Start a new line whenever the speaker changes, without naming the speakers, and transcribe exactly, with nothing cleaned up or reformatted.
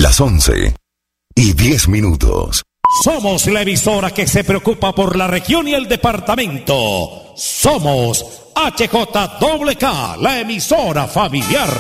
Las once y diez minutos.
Somos la emisora que se preocupa por la región y el departamento. Somos H J K K, la emisora familiar.